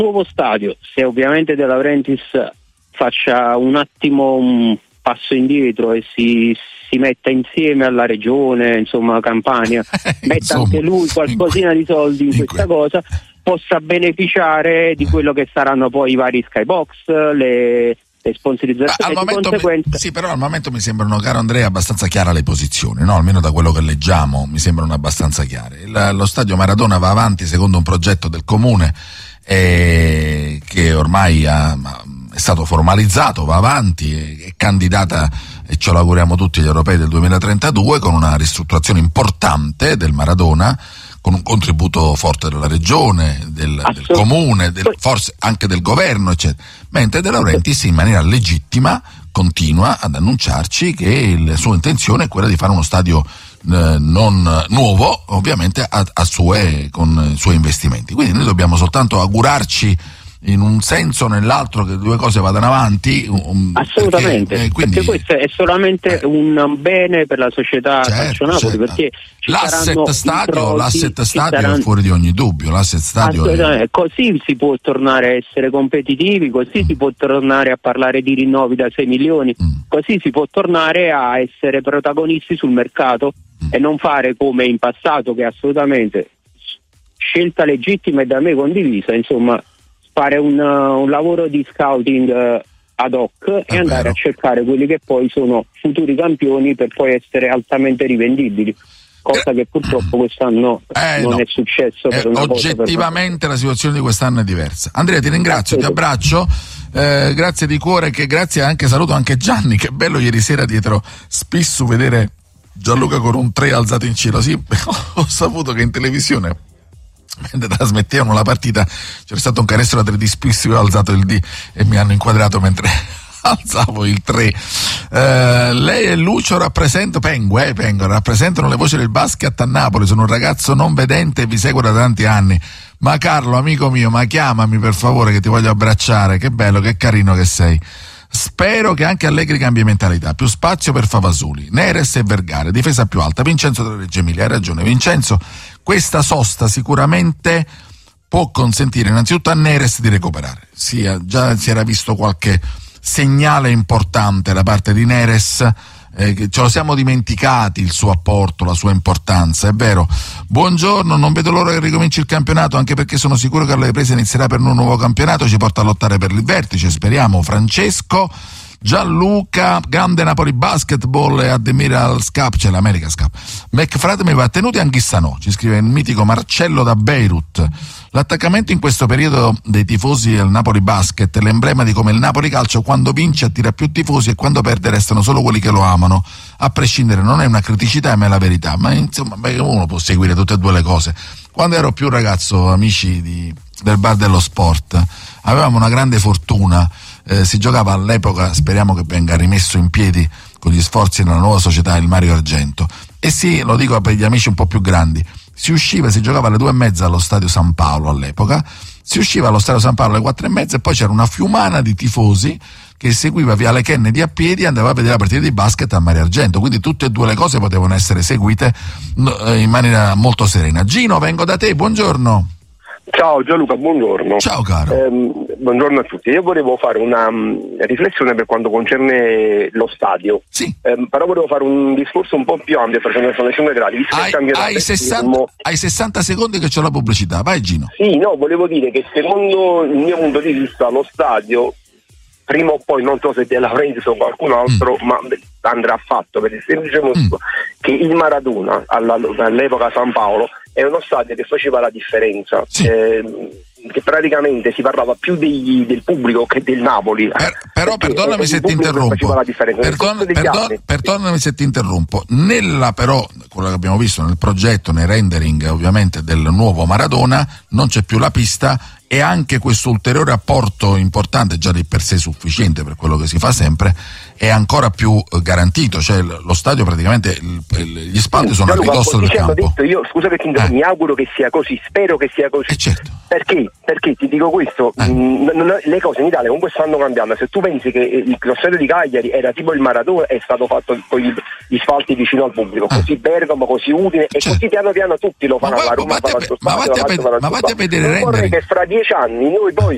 nuovo stadio, se ovviamente De Laurentiis faccia un attimo un passo indietro e si metta insieme alla regione, insomma Campania, metta anche lui qualcosina di soldi in questa cosa, possa beneficiare di quello che saranno poi i vari skybox, le sponsorizzazioni. Sì, però al momento mi sembrano, caro Andrea, abbastanza chiare le posizioni, no? Almeno da quello che leggiamo mi sembrano abbastanza chiare. Lo stadio Maradona va avanti secondo un progetto del comune che ormai è stato formalizzato, va avanti, è candidata, e ce lo auguriamo tutti, agli europei del 2032, con una ristrutturazione importante del Maradona, con un contributo forte della regione, del comune, forse anche del governo, eccetera. Mentre De Laurentiis in maniera legittima continua ad annunciarci che la sua intenzione è quella di fare uno stadio non nuovo, ovviamente con i suoi investimenti. Quindi noi dobbiamo soltanto augurarci, in un senso o nell'altro, che le due cose vadano avanti. Assolutamente, perché questo è solamente un bene per la società Calcio Napoli, perché l'asset stadio è fuori di ogni dubbio. L'asset stadio così si può tornare a essere competitivi, così si può tornare a parlare di rinnovi da 6 milioni, così si può tornare a essere protagonisti sul mercato e non fare come in passato, che è assolutamente scelta legittima e da me condivisa, insomma, fare un lavoro di scouting ad hoc e andare a cercare quelli che poi sono futuri campioni per poi essere altamente rivendibili, cosa che purtroppo quest'anno non è successo. Oggettivamente la situazione di quest'anno è diversa. Andrea, ti ringrazio, ti abbraccio, grazie di cuore, che grazie anche, saluto anche Gianni, che bello ieri sera dietro Spissu vedere Gianluca con un 3 alzato in cielo. Sì, ho saputo che in televisione, mentre trasmettevano la partita, c'era stato un canestro da 3 di Spissu, io ho alzato il D e mi hanno inquadrato mentre alzavo il 3. Lei e Lucio rappresentano le voci del basket a Napoli. Sono un ragazzo non vedente e vi seguo da tanti anni. Ma Carlo, amico mio, ma chiamami per favore, che ti voglio abbracciare. Che bello, che carino che sei. Spero che anche Allegri cambi mentalità, più spazio per Favasuli, Neres e Vergare, difesa più alta. Vincenzo da Reggio Emilia, hai ragione Vincenzo, questa sosta sicuramente può consentire innanzitutto a Neres di recuperare. Già si era visto qualche segnale importante da parte di Neres, che ce lo siamo dimenticati, il suo apporto, la sua importanza, è vero. Buongiorno, non vedo l'ora che ricominci il campionato, anche perché sono sicuro che alla ripresa inizierà per un nuovo campionato, ci porta a lottare per il vertice, speriamo. Francesco, Gianluca, grande Napoli Basketball e Admiral Scap, c'è l'America Scap. McFrate mi va tenuti anch'issa no, ci scrive il mitico Marcello da Beirut. L'attaccamento in questo periodo dei tifosi del Napoli Basket è l'emblema di come il Napoli Calcio, quando vince, attira più tifosi e quando perde restano solo quelli che lo amano. A prescindere, non è una criticità, ma è la verità. Ma insomma, uno può seguire tutte e due le cose. Quando ero più ragazzo, amici del Bar dello Sport, avevamo una grande fortuna. Si giocava all'epoca, speriamo che venga rimesso in piedi con gli sforzi nella nuova società, il Mario Argento. E sì, lo dico per gli amici un po' più grandi, si giocava alle 2:30 allo Stadio San Paolo all'epoca, si usciva allo Stadio San Paolo alle 4:30 e poi c'era una fiumana di tifosi che seguiva Viale Kennedy a piedi e andava a vedere la partita di basket a Mario Argento, quindi tutte e due le cose potevano essere seguite in maniera molto serena. Gino, vengo da te, buongiorno. Ciao Gianluca, buongiorno. Ciao caro. Buongiorno a tutti. Io volevo fare una riflessione per quanto concerne lo stadio. Sì. Però volevo fare un discorso un po' più ampio perché ne sono 5 gradi. Hai 60 secondi che c'è la pubblicità. Vai Gino. Sì, no, volevo dire che secondo il mio punto di vista lo stadio prima o poi, non so se De Laurentiis o qualcun altro, ma andrà fatto, per il semplice motivo che il Maradona all'epoca San Paolo è uno stadio che faceva la differenza. Sì. Che praticamente si parlava più del pubblico che del Napoli. Però perdonami se ti interrompo. Perdonami se ti interrompo. Però, quello che abbiamo visto nel progetto, nei rendering ovviamente del nuovo Maradona, non c'è più la pista e anche questo ulteriore apporto importante, già di per sé sufficiente per quello che si fa sempre, è ancora più garantito, cioè lo stadio praticamente gli spaldi sono a ridosso del campo. Io scusa perché mi auguro che sia così, spero che sia così. Certo. Perché ti dico questo, le cose in Italia comunque stanno cambiando. Se tu pensi che lo stadio di Cagliari era tipo il Maradona, è stato fatto con gli spalti vicino al pubblico, così Bergamo, così Udine, e così piano piano tutti lo fanno. La Roma farà il suo stadio, ma vatti a vedere non vorrei che fra 10 anni noi poi